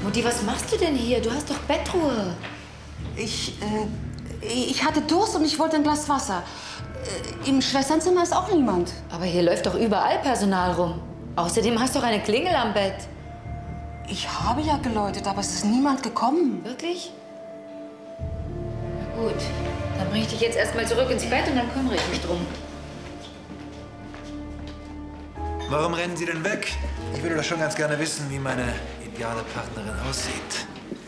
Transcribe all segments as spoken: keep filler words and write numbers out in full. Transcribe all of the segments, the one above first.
Mutti, was machst du denn hier? Du hast doch Bettruhe. Ich, äh, ich hatte Durst und ich wollte ein Glas Wasser. Äh, Im Schwesternzimmer ist auch niemand. Aber hier läuft doch überall Personal rum. Außerdem hast du doch eine Klingel am Bett. Ich habe ja geläutet, aber es ist niemand gekommen. Wirklich? Na gut, dann bringe ich dich jetzt erst mal zurück ins Bett und dann kümmere ich mich drum. Warum rennen Sie denn weg? Ich würde doch schon ganz gerne wissen, wie meine ideale Partnerin aussieht.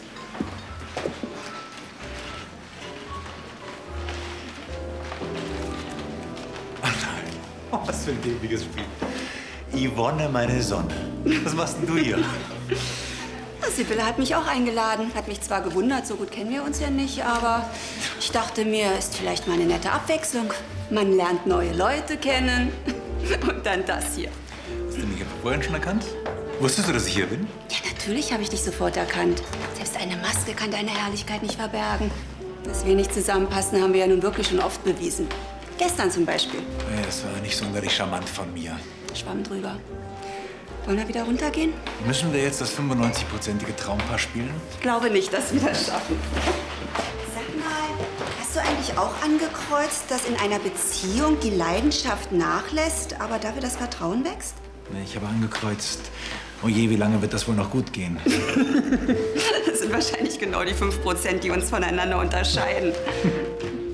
Oh nein, oh, was für ein dämliches Spiel. Yvonne, meine Sonne. Was machst denn du hier? Sibylle hat mich auch eingeladen. Hat mich zwar gewundert, so gut kennen wir uns ja nicht, aber ich dachte mir, ist vielleicht mal eine nette Abwechslung. Man lernt neue Leute kennen. Und dann das hier. Hast du mich vorhin schon erkannt? Wusstest du, dass ich hier bin? Ja, natürlich habe ich dich sofort erkannt. Selbst eine Maske kann deine Herrlichkeit nicht verbergen. Dass wir nicht zusammenpassen, haben wir ja nun wirklich schon oft bewiesen. Gestern zum Beispiel. Ja, das war nicht sonderlich charmant von mir. Schwamm drüber. Wollen wir wieder runtergehen? Müssen wir jetzt das fünfundneunzig-prozentige Traumpaar spielen? Ich glaube nicht, dass wir das schaffen. Sag mal, hast du eigentlich auch angekreuzt, dass in einer Beziehung die Leidenschaft nachlässt, aber dafür das Vertrauen wächst? Nee, ich habe angekreuzt. Oh je, wie lange wird das wohl noch gut gehen? Das sind wahrscheinlich genau die fünf Prozent, die uns voneinander unterscheiden.